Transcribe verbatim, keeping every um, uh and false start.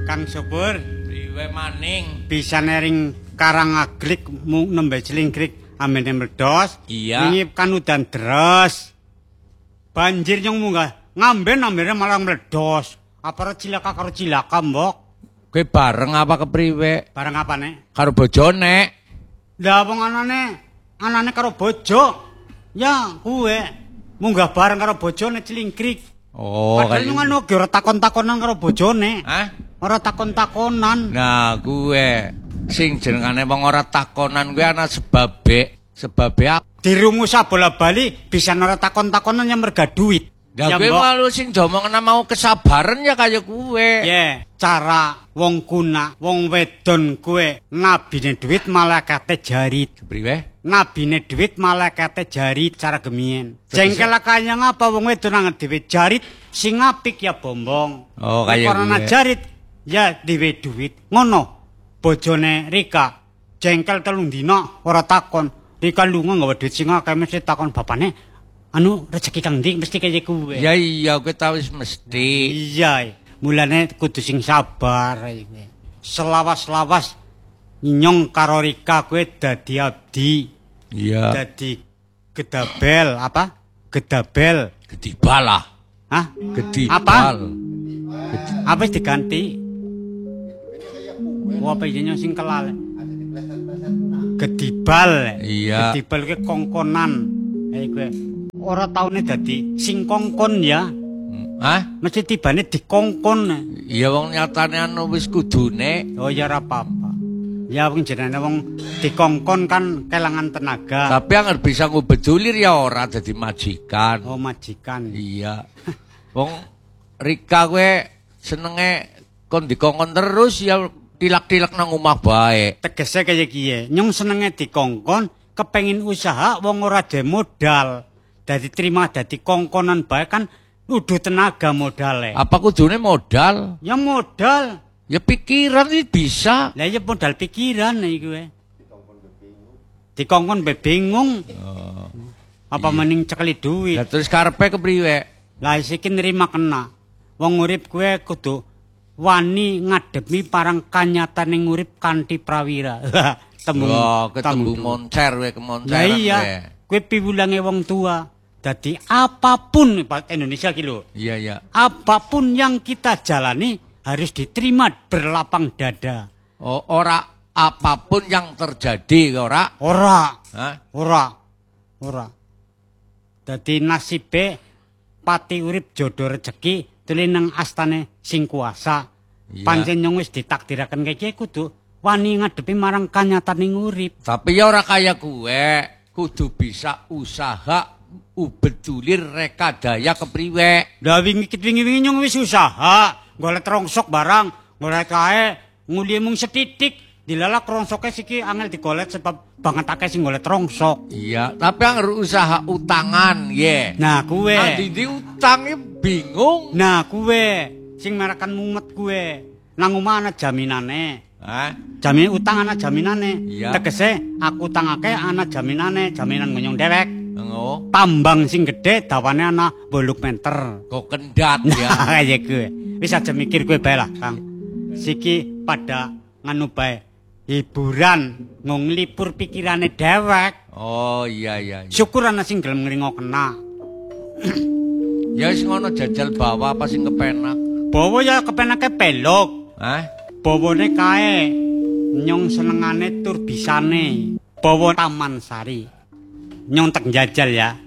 Kang Subur, priwe maning? Bisa nering Karangaglik mung nembe Cilingkrik amene meledos. Iya. Wingi kan udan deres. Banjir nyong munggah ngamben ambene malah meledos. Apa cilaka karo cilaka, Mbok? Kowe bareng apa kepriwe? Bareng apa nek? Karo bojone. Lah wong anane, anane karo bojo. Ya, kuwe munggah bareng karo bojone Cilingkrik. Oh, padahal nyong anu ora takon-takonan karo bojone. Hah? Ora takon-takonan. Nah, kuwe sing jenengane wong ora takonan kuwi ana sebabe. Sebabe dirungu sabola-bali bisa ora takon-takonan yang merga duit. Lah kowe malu sing domongna mau kesabaran ya kaya kuwe. Yeah. Cara wong kuna, wong wedon kuwe nabine duit malaikat jarit. Kepriwe? Nabine duit malaikat jarit cara gemien. Jengkel kaya ngapa wong wedon nang dhewe jarit sing apik ya bombong. Oh kaya karena jarit ya dhewe duit. Ngono. Bojone Rika jengkel telung dina ora takon. Rika lunga nggawa duit sing akeh mesti takon bapane. Anu rezeki Kang Dik mesti kaya kuwe. Ya iya kowe tau wis mesti. Iya. Mulane kudu sing sabar iki. Selawas-lawas nyong karo Rika kowe dadi abdi. Iya. Dadi gedabel apa? Gedabel. Gedibal lah. Hah? Gedibal. Apa? Apa wis diganti? Oh, apa jenenge sing kelal? Gedibal. Iya. Gedibal ki kongkonan. Eh kowe ora taune dadi sing kongkon ya. Hah? Mesti tibane dikongkon. Iya wong nyatane anu wis kudune. Oh ya ora apa-apa. Ya wong jenenge wong dikongkon kan kelangan tenaga. Tapi anger bisa ngubedulir ya ora dadi majikan. Oh majikan. Iya. Wong Rika kowe senenge kon dikongkon terus ya tilak-tilak nang omah bae. Tegese kaya kiye. Nyong senenge dikongkon, kepengin usaha wong ora de modal. Dadi terima dadi kongkonan bae kan udah tenaga modalnya. Apa kudune modal? Ya modal. Ya pikiran ini bisa. Lah ya modal pikiran iki kowe. Dikongkon be bingung. Oh. Apa iya. Mending cekeli duit. Lah terus karepe kepriwe? Lah iki nerima kena. Wong urip kowe kudu wani ngademi parang kanyataning urip kanthi prawira. Tembung. Oh, ketemu moncer we kemoncer. Lah iya. Kowe piwulange wong tua. Jadi apapun Indonesia ki lho. Iya, iya. Apapun yang kita jalani harus diterima berlapang dada. Oh, ora apapun yang terjadi, ora? Ora. Hah? Ora. Ora. Dadi nasibe pati urip jodoh rezeki tuli nang astane sing kuasa. Iya. Pancen nyong wis ditakdiraken kaya kudu wani ngadepi marang kanyataning urip. Tapi ya ora kaya kuwe, kudu bisa usaha ubedulir reka daya kepriwe. Lah wingi-wingi nyong wis usaha, golek rongsok barang, golek kae nguli mung setitik, dilalak rongsoke siki angel digolek sebab banget akeh sing golek rongsok. Iya, tapi anger usaha utangan, ye. Nah, kuwe. Andi utangnya bingung. Nah, kuwe sing merakan mumet kuwe. Nang omah ana jaminane. Hah? Jamin utang ana jaminane. Iya. Tegese aku utangake ana jaminane, jaminan ngonyong dewek. Oh. Tambang sing gede dawane ana wolung meter. Kok kendat ya. Nah, kaya gue. Wis aja mikir gue bae lah, Kang. Siki pada nganu bae. Hiburan, ngong lipur pikirane dewek. Oh, iya iya. iya. Syukur ana sing gelem ngringo kena. Ya wis ngono jajal bawa apa sing kepenak. Bawa ya kepenake pelok. Hah? Bawane kae. Nyong senengane tur bisane. Bawa Taman Sari. Nyong tek njajal ya.